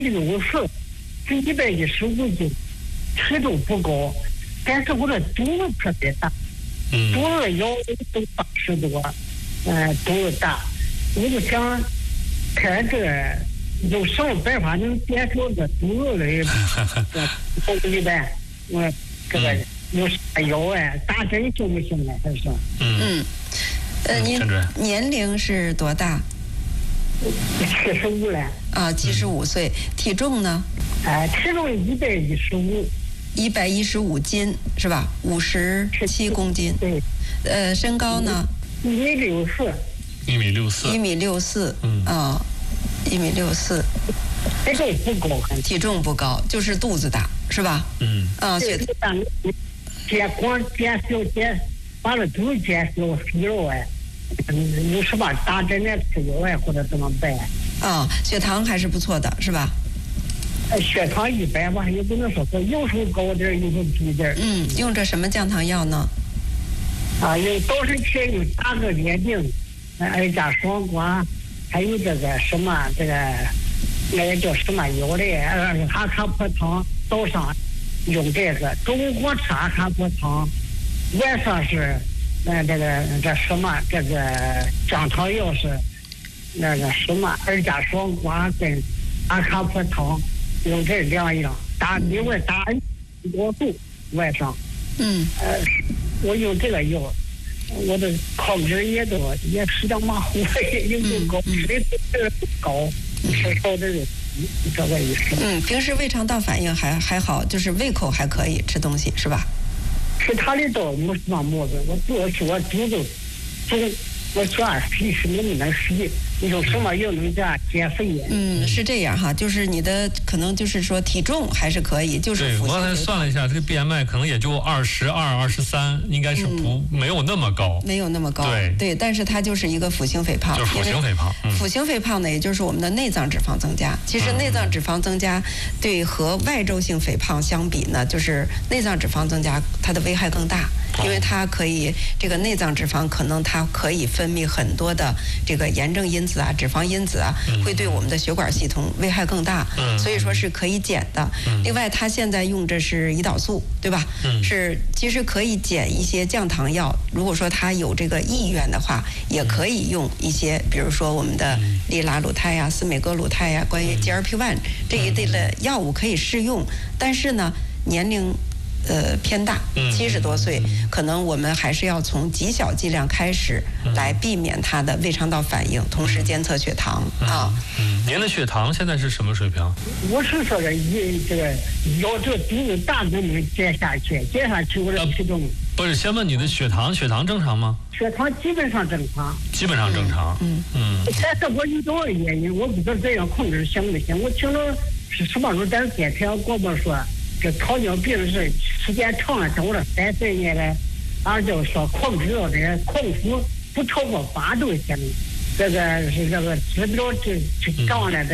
60是115斤，体重不高，但是我的肚子特别大，肚子腰都80多，肚子大，我就想看这有什么办法能减少这肚子的这里边，我这个有啥药打针行不行呢？还是？ 您年龄是多大 ？75了。 啊，75岁，体重呢？ 体重 115斤是吧？57公斤。 对。 身高呢 ？1.64米。 1.64米。1.64米。 体重不高， 体重不高，就是肚子大，是吧？ 把这肚子减小肥肉有什么打针的吃药或者怎么办？ 血糖还是不错的，是吧？ 血糖100吧，也不能说有时候高点，有时候低点。 用着什么降糖药呢？ 有早晨起来有打个点滴，二价双胍，还有这个什么那个叫什么药的阿卡普汤，早上用这个，中午吃阿卡普汤，晚上是这个降糖药是那个什么二价双胍跟阿卡普汤，用这2样另外打多度晚上。我用这个药，我的控制也比较马虎，也不高，吃的不高，吃少的这个意思。 平时胃肠道反应还好，就是胃口还可以吃东西，是吧？ 其他的倒没什么毛病，我主要是我肚子我主要肥是能不能肥？你说什么药能减肥？ 是这样哈，就是你的可能就是说体重还是可以，就是对，我刚才算了一下，这个 BMI 可能也就22、23，应该是没有那么高， 没有那么高。对，但是它就是一个腹型肥胖， 就是腹型肥胖。 腹型肥胖呢，也就是我们的内脏脂肪增加。其实内脏脂肪增加对和外周性肥胖相比呢，就是内脏脂肪增加它的危害更大。因为它可以，这个内脏脂肪可能它可以分泌很多的这个炎症因子脂肪因子会对我们的血管系统危害更大，所以说是可以减的。另外，它现在用着是胰岛素，对吧？其实可以减一些降糖药。如果说他有这个意愿的话，也可以用一些，比如说我们的利拉鲁肽司美格鲁肽关于 GLP-1 这一类的药物可以试用，但是呢，年龄偏大，70多岁，可能我们还是要从极小剂量开始来避免它的胃肠道反应，同时监测血糖您的血糖现在是什么水平？ 我是说这个要这肚子大能不能减下去我的体重。 不是，先问你的血糖正常吗？ 血糖基本上正常。但是我有多少原因，我不知道这样控制行不行。我听说是什么时候咱电台广播说。这糖尿病是时间长了，像我这30年来，就说控制到这空腹不超过8度行，这个是这个指标这涨了的。